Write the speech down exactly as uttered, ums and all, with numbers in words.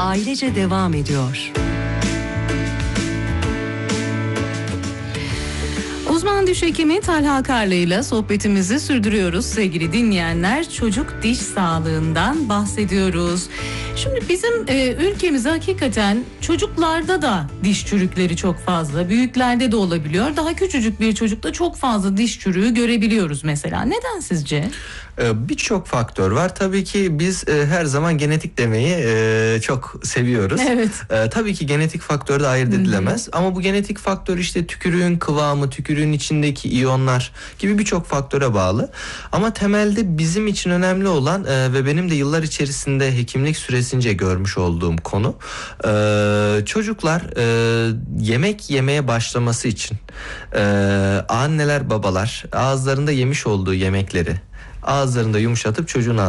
ailece devam ediyor. Uzman diş hekimi Talha Karlı ile sohbetimizi sürdürüyoruz sevgili dinleyenler. Çocuk diş sağlığından bahsediyoruz. Şimdi bizim e, ülkemizde hakikaten çocuklarda da diş çürükleri çok fazla. Büyüklerde de olabiliyor. Daha küçücük bir çocukta çok fazla diş çürüğü görebiliyoruz mesela. Neden sizce? Birçok faktör var. Tabii ki biz e, her zaman genetik demeyi e, çok seviyoruz. Evet. E, tabii ki genetik faktör de ayırt edilemez. Hı-hı. Ama bu genetik faktör işte tükürüğün kıvamı, tükürüğün içindeki iyonlar gibi birçok faktöre bağlı. Ama temelde bizim için önemli olan e, ve benim de yıllar içerisinde hekimlik süresince görmüş olduğum konu e, çocuklar e, yemek yemeye başlaması için e, anneler babalar ağızlarında yemiş olduğu yemekleri ağızlarında yumuşatıp çocuğun